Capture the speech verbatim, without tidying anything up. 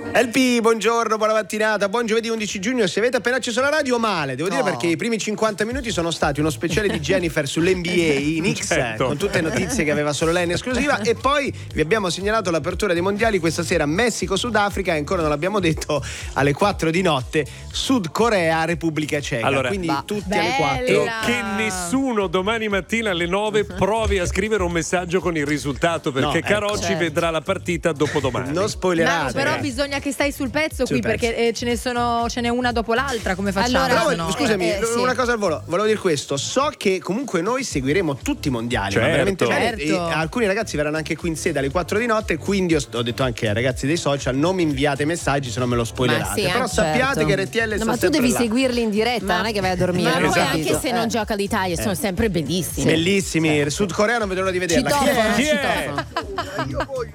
L P, buongiorno, buona mattinata, buon giovedì undici giugno. Se avete appena acceso la radio, male, devo dire, Oh. perché i primi cinquanta minuti sono stati uno speciale di Jennifer sull'N B A, Knicks, Certo. con tutte notizie che aveva solo lei in esclusiva, e poi vi abbiamo segnalato l'apertura dei mondiali questa sera, Messico-Sudafrica, e ancora non l'abbiamo detto, alle quattro di notte, Sud Corea, Repubblica Ceca. Allora, quindi bah, tutti alle bella. quattro. E che nessuno domani mattina alle nove provi a scrivere un messaggio con il risultato, perché No, Carocci certo. vedrà la partita dopodomani. Non spoilerate. Manu, però eh. bisogna che stai sul pezzo Sul qui, pezzo. perché eh, ce ne sono ce n'è una dopo l'altra, come facciamo? Allora, Però, no? scusami, eh, eh, sì. una cosa al volo, volevo dire questo, so che comunque noi seguiremo tutti i mondiali, ma Certo. veramente bene, Certo. e alcuni ragazzi verranno anche qui in sede alle quattro di notte, quindi ho, ho detto anche ai ragazzi dei social, non mi inviate messaggi se non me lo spoilerate, Ma sì, però eh, sappiate certo. che R T L No, sta ma tu sempre devi là. seguirli in diretta, non è che vai a dormire. Ma poi capito? anche se non gioca l'Italia, sono sempre bellissimi. Bellissimi, Sud Corea non vedo l'ora di vederla. Chi Citofono, è? Chi è? citofono.